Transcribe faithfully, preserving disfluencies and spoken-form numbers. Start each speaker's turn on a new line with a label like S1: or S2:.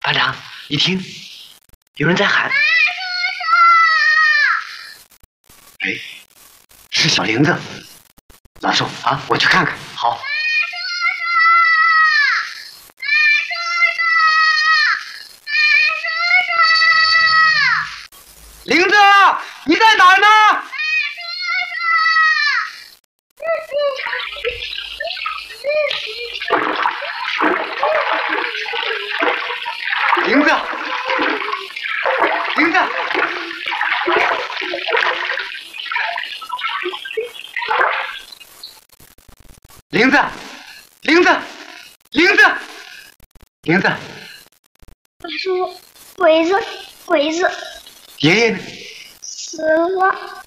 S1: 班长，你听，有人在喊。哎，是小玲子。老寿啊，我去看看。好。玲子，你在哪儿呢？玲子，玲子，玲子，玲子，玲子，玲子。
S2: 大叔，鬼子，鬼子。
S1: 爷爷呢？
S2: 死了。